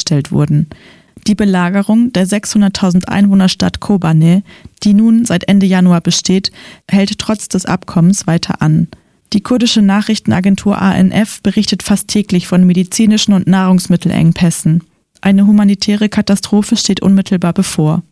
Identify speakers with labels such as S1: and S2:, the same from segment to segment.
S1: eingestellt wurden. Die Belagerung der 600.000 Einwohnerstadt Kobane, die nun seit Ende Januar besteht, hält trotz des Abkommens weiter an. Die kurdische Nachrichtenagentur ANF berichtet fast täglich von medizinischen und Nahrungsmittelengpässen. Eine humanitäre Katastrophe steht unmittelbar bevor.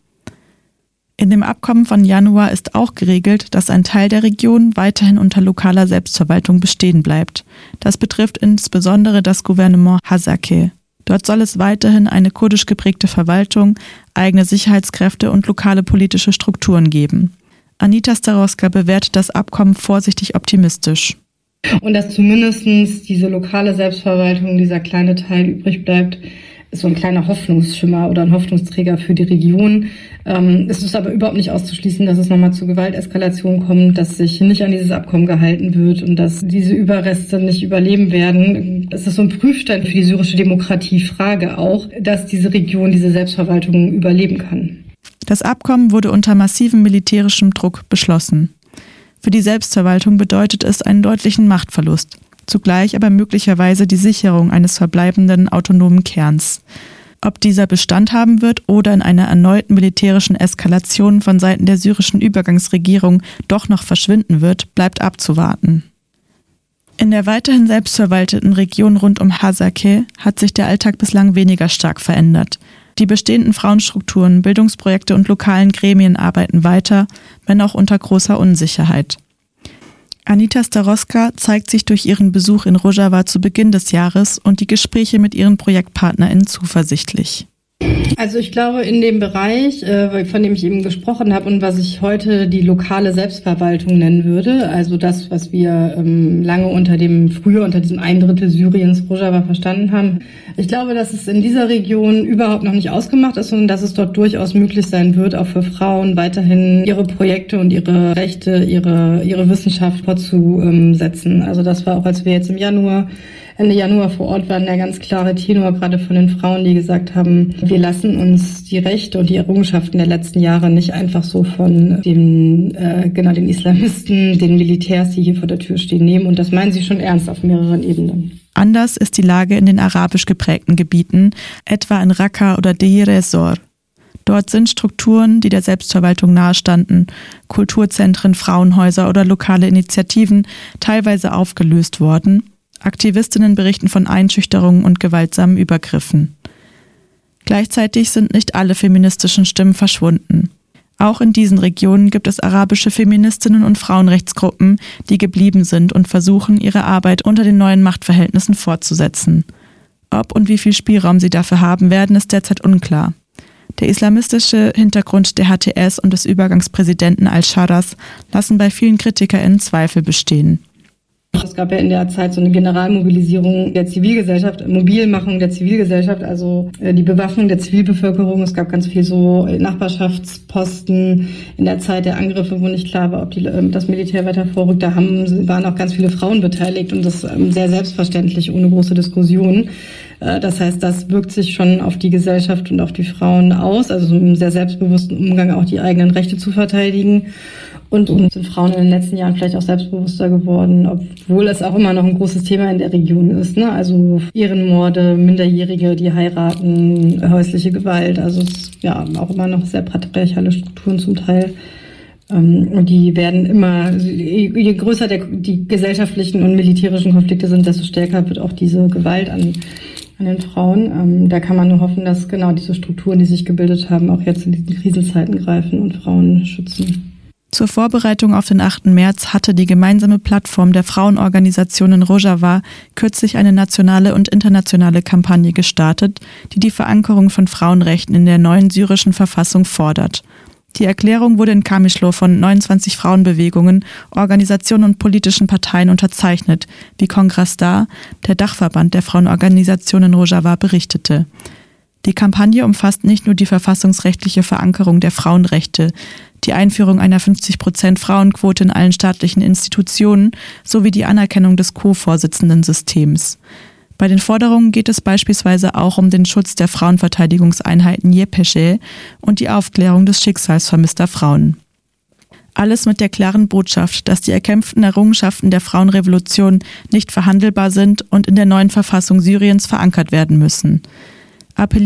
S1: In dem Abkommen von Januar ist auch geregelt, dass ein Teil der Region weiterhin unter lokaler Selbstverwaltung bestehen bleibt. Das betrifft insbesondere das Gouvernement Hasakeh. Dort soll es weiterhin eine kurdisch geprägte Verwaltung, eigene Sicherheitskräfte und lokale politische Strukturen geben. Anita Staroska bewertet das Abkommen vorsichtig optimistisch.
S2: Und dass zumindest diese lokale Selbstverwaltung, dieser kleine Teil übrig bleibt, ist so ein kleiner Hoffnungsschimmer oder ein Hoffnungsträger für die Region. Es ist aber überhaupt nicht auszuschließen, dass es nochmal zu Gewalteskalation kommt, dass sich nicht an dieses Abkommen gehalten wird und dass diese Überreste nicht überleben werden. Es ist so ein Prüfstein für die syrische Demokratiefrage auch, dass diese Region diese Selbstverwaltung überleben kann.
S1: Das Abkommen wurde unter massivem militärischem Druck beschlossen. Für die Selbstverwaltung bedeutet es einen deutlichen Machtverlust, zugleich aber möglicherweise die Sicherung eines verbleibenden autonomen Kerns. Ob dieser Bestand haben wird oder in einer erneuten militärischen Eskalation von Seiten der syrischen Übergangsregierung doch noch verschwinden wird, bleibt abzuwarten. In der weiterhin selbstverwalteten Region rund um Hasakeh hat sich der Alltag bislang weniger stark verändert. Die bestehenden Frauenstrukturen, Bildungsprojekte und lokalen Gremien arbeiten weiter, wenn auch unter großer Unsicherheit. Anita Staroska zeigt sich durch ihren Besuch in Rojava zu Beginn des Jahres und die Gespräche mit ihren ProjektpartnerInnen zuversichtlich.
S2: Also ich glaube, in dem Bereich, von dem ich eben gesprochen habe und was ich heute die lokale Selbstverwaltung nennen würde, also das, was wir früher unter diesem 1/3 Syriens Rojava verstanden haben. Ich glaube, dass es in dieser Region überhaupt noch nicht ausgemacht ist und dass es dort durchaus möglich sein wird, auch für Frauen weiterhin ihre Projekte und ihre Rechte, ihre Wissenschaft fortzusetzen. Also das war auch, als wir jetzt Ende Januar vor Ort waren, der ganz klare Tenor, gerade von den Frauen, die gesagt haben, wir lassen uns die Rechte und die Errungenschaften der letzten Jahre nicht einfach so von den Islamisten, den Militärs, die hier vor der Tür stehen, nehmen. Und das meinen sie schon ernst auf mehreren Ebenen.
S1: Anders ist die Lage in den arabisch geprägten Gebieten, etwa in Raqqa oder Deir ez-Zor. Dort sind Strukturen, die der Selbstverwaltung nahestanden, Kulturzentren, Frauenhäuser oder lokale Initiativen teilweise aufgelöst worden. Aktivistinnen berichten von Einschüchterungen und gewaltsamen Übergriffen. Gleichzeitig sind nicht alle feministischen Stimmen verschwunden. Auch in diesen Regionen gibt es arabische Feministinnen und Frauenrechtsgruppen, die geblieben sind und versuchen, ihre Arbeit unter den neuen Machtverhältnissen fortzusetzen. Ob und wie viel Spielraum sie dafür haben werden, ist derzeit unklar. Der islamistische Hintergrund der HTS und des Übergangspräsidenten al-Sharas lassen bei vielen KritikerInnen Zweifel bestehen.
S2: Es gab ja in der Zeit so eine Generalmobilisierung der Zivilgesellschaft, Mobilmachung der Zivilgesellschaft, also die Bewaffnung der Zivilbevölkerung. Es gab ganz viel so Nachbarschaftsposten in der Zeit der Angriffe, wo nicht klar war, ob das Militär weiter vorrückt. Da waren auch ganz viele Frauen beteiligt und das sehr selbstverständlich, ohne große Diskussionen. Das heißt, das wirkt sich schon auf die Gesellschaft und auf die Frauen aus, also so einen sehr selbstbewussten Umgang, auch die eigenen Rechte zu verteidigen. Und sind Frauen in den letzten Jahren vielleicht auch selbstbewusster geworden, obwohl es auch immer noch ein großes Thema in der Region ist, ne? Also Ehrenmorde, Minderjährige, die heiraten, häusliche Gewalt, also es ist ja auch immer noch sehr patriarchale Strukturen zum Teil. Und die werden immer, je größer die gesellschaftlichen und militärischen Konflikte sind, desto stärker wird auch diese Gewalt an den Frauen. Da kann man nur hoffen, dass genau diese Strukturen, die sich gebildet haben, auch jetzt in diesen Krisenzeiten greifen und Frauen schützen.
S1: Zur Vorbereitung auf den 8. März hatte die gemeinsame Plattform der Frauenorganisationen Rojava kürzlich eine nationale und internationale Kampagne gestartet, die die Verankerung von Frauenrechten in der neuen syrischen Verfassung fordert. Die Erklärung wurde in Qamishlo von 29 Frauenbewegungen, Organisationen und politischen Parteien unterzeichnet, wie Kongrasdar, der Dachverband der Frauenorganisationen Rojava, berichtete. Die Kampagne umfasst nicht nur die verfassungsrechtliche Verankerung der Frauenrechte, die Einführung einer 50% Frauenquote in allen staatlichen Institutionen sowie die Anerkennung des Co-Vorsitzenden-Systems. Bei den Forderungen geht es beispielsweise auch um den Schutz der Frauenverteidigungseinheiten YPG und die Aufklärung des Schicksals vermisster Frauen. Alles mit der klaren Botschaft, dass die erkämpften Errungenschaften der Frauenrevolution nicht verhandelbar sind und in der neuen Verfassung Syriens verankert werden müssen.